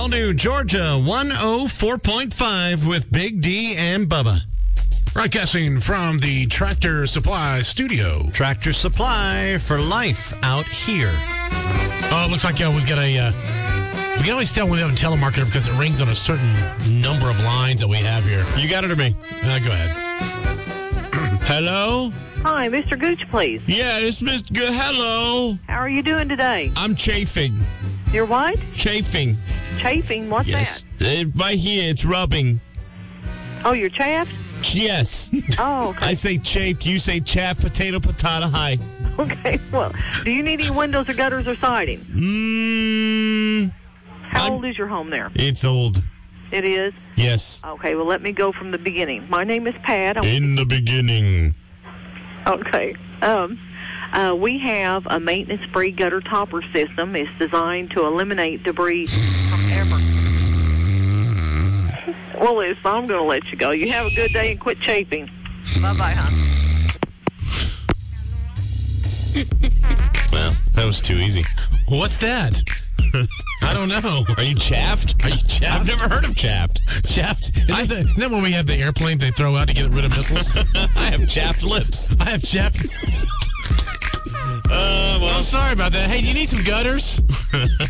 all-new Georgia 104.5 with Big D and Bubba. Broadcasting from the Tractor Supply studio. Tractor Supply for life out here. Oh, it looks like we've got a... we can always tell when we have a telemarketer because it rings on a certain number of lines that we have here. You got it or me? Go ahead. Hello? Hi, Mr. Gooch, please. Yeah, it's Mr. Good. Hello. How are you doing today? I'm chafing. You're what? Chafing. Chafing? What's that? Right here, it's rubbing. Oh, you're chaffed? Yes. Oh, okay. I say chafed, you say chaff, potato, hi. Okay, well, do you need any windows or gutters or siding? How old is your home there? It's old. It is? Yes. Okay, well, let me go from the beginning. My name is Pat. In the beginning. Okay. We have a maintenance-free gutter topper system. It's designed to eliminate debris from ever. Well, listen, I'm going to let you go. You have a good day and quit chafing. Bye-bye, hon. Well, that was too easy. What's that? I don't know. Are you chaffed? Are you chaffed? I've never heard of chaffed. Chaffed? Isn't that when we have the airplane they throw out to get rid of missiles? I have chaffed lips. I have chaffed. Well, I'm sorry about that. Hey, do you need some gutters?